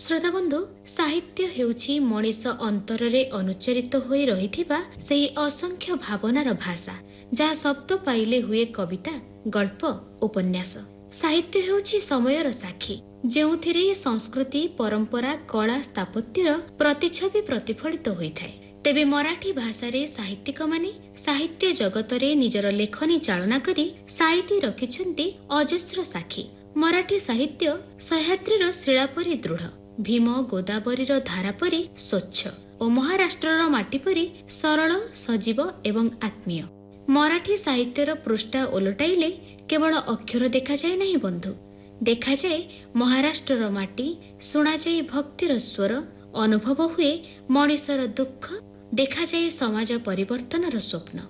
ଶ୍ରୋତାବନ୍ଧୁ, ସାହିତ୍ୟ ହେଉଛି ମଣିଷ ଅନ୍ତରରେ ଅନୁଚ୍ଚାରିତ ହୋଇ ରହିଥିବା ସେହି ଅସଂଖ୍ୟ ଭାବନାର ଭାଷା, ଯାହା ଶବ୍ଦ ପାଇଲେ ହୁଏ କବିତା, ଗଳ୍ପ, ଉପନ୍ୟାସ। ସାହିତ୍ୟ ହେଉଛି ସମୟର ସାକ୍ଷୀ, ଯେଉଁଥିରେ ସଂସ୍କୃତି, ପରମ୍ପରା, କଳା, ସ୍ଥାପତ୍ୟର ପ୍ରତିଛବି ପ୍ରତିଫଳିତ ହୋଇଥାଏ। ତେବେ ମରାଠୀ ଭାଷାରେ ସାହିତ୍ୟିକମାନେ ସାହିତ୍ୟ ଜଗତରେ ନିଜର ଲେଖନୀ ଚାଳନା କରି ସାଇତି ରଖିଛନ୍ତି ଅଜସ୍ର ସାକ୍ଷୀ। ମରାଠୀ ସାହିତ୍ୟ ସହ୍ୟାଦ୍ରୀର ଶିଳା ପରି ଦୃଢ଼, ଭୀମ ଗୋଦାବରୀର ଧାରା ପରି ସ୍ୱଚ୍ଛ ଓ ମହାରାଷ୍ଟ୍ରର ମାଟି ପରି ସରଳ, ସଜୀବ ଏବଂ ଆତ୍ମୀୟ। ମରାଠୀ ସାହିତ୍ୟର ପୃଷ୍ଠା ଓଲଟାଇଲେ କେବଳ ଅକ୍ଷର ଦେଖାଯାଏ ନାହିଁ ବନ୍ଧୁ, ଦେଖାଯାଏ ମହାରାଷ୍ଟ୍ରର ମାଟି, ଶୁଣାଯାଏ ଭକ୍ତିର ସ୍ୱର, ଅନୁଭବ ହୁଏ ମଣିଷର ଦୁଃଖ, ଦେଖାଯାଏ ସମାଜ ପରିବର୍ତ୍ତନର ସ୍ୱପ୍ନ।